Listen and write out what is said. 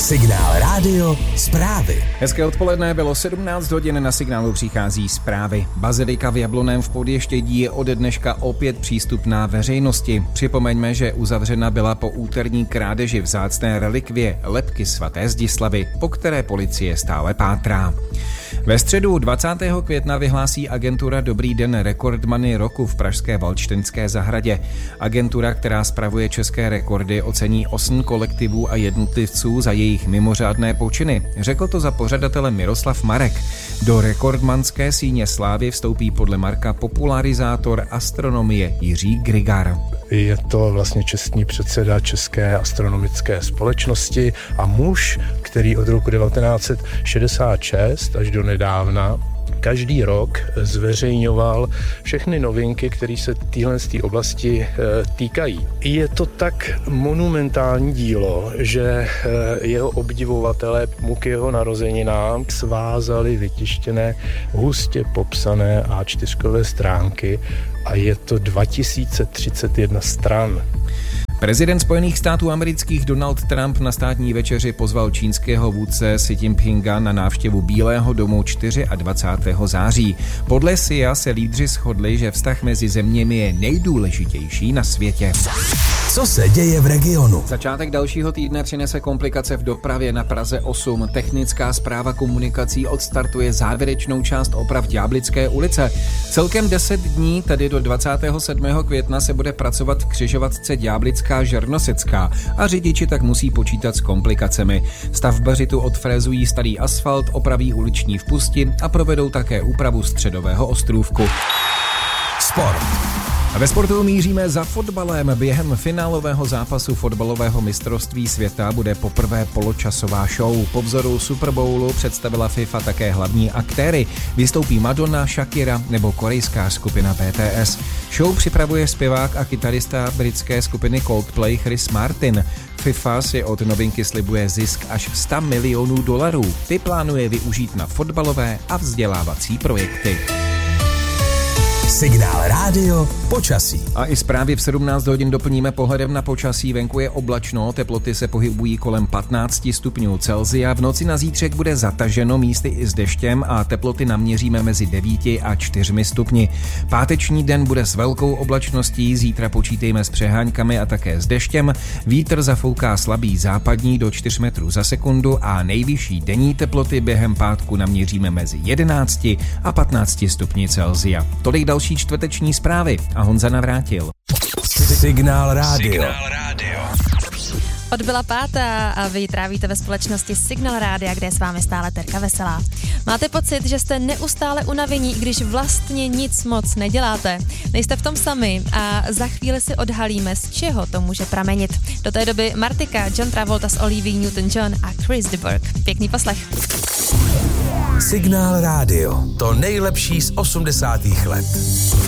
Signál rádio, zprávy. Hezké odpoledne, bylo 17 hodin, na Signálu přichází zprávy. Bazilika v Jablonném v Podještědí je ode dneška opět přístupná veřejnosti. Připomeňme, že uzavřena byla po úterní krádeži vzácné relikvie lebky svaté Zdislavy, po které policie stále pátrá. Ve středu 20. května vyhlásí agentura Dobrý den rekordmany roku v pražské Valčtenské zahradě. Agentura, která spravuje české rekordy, ocení 8 kolektivů a jednotlivců za jejich mimořádné počiny. Řekl to za pořadatele Miroslav Marek. Do rekordmanské síně slávy vstoupí podle Marka popularizátor astronomie Jiří Grigar. Je to vlastně čestný předseda České astronomické společnosti a muž, který od roku 1966 až do nedávna každý rok zveřejňoval všechny novinky, které se téhle oblasti týkají. Je to tak monumentální dílo, že jeho obdivovatelé mu k jeho narozeninám svázali vytištěné, hustě popsané A4 stránky a je to 2031 stran. Prezident Spojených států amerických Donald Trump na státní večeři pozval čínského vůdce Xi Jinpinga na návštěvu Bílého domu 24. září. Podle Xia se lídři shodli, že vztah mezi zeměmi je nejdůležitější na světě. Co se děje v regionu? Začátek dalšího týdne přinese komplikace v dopravě na Praze 8. Technická správa komunikací odstartuje závěrečnou část oprav Ďáblické ulice. Celkem 10 dní, tedy do 27. května, se bude pracovat v křižovatce Ďáblická Žernosecká a řidiči tak musí počítat s komplikacemi. Stavbaři tu odfrézují starý asfalt, opraví uliční vpusti a provedou také úpravu středového ostrůvku. Sport. A ve sportu míříme za fotbalem. Během finálového zápasu fotbalového mistrovství světa bude poprvé poločasová show. Po vzoru Super Bowlu představila FIFA také hlavní aktéry. Vystoupí Madonna, Shakira nebo korejská skupina BTS. Show připravuje zpěvák a kytarista britské skupiny Coldplay Chris Martin. FIFA si od novinky slibuje zisk až $100 milionů. Ty plánuje využít na fotbalové a vzdělávací projekty. Signál rádio, počasí. A i zprávy v 17 hodin doplníme pohledem na počasí. Venku je oblačno, teploty se pohybují kolem 15 stupňů Celsia. V noci na zítřek bude zataženo, místy i s deštěm a teploty naměříme mezi 9 a 4 stupni. Páteční den bude s velkou oblačností, zítra počítejme s přeháňkami a také s deštěm. Vítr zafouká slabý západní do 4 metrů za sekundu a nejvyšší denní teploty během pátku naměříme mezi 11 a 15 stupni Celsia. Tolik další čtvrteční zprávy a Honza Navrátil. Signál rádio. Odbyla 5. a vy trávíte ve společnosti Signál rádia, kde je s vámi stále Terka Veselá. Máte pocit, že jste neustále unavení, i když vlastně nic moc neděláte? Nejste v tom sami a za chvíli si odhalíme, z čeho to může pramenit. Do té doby Martika, John Travolta s Olivia Newton-John a Chris de Burgh. Pěkný poslech. Signál rádio. To nejlepší z 80. let.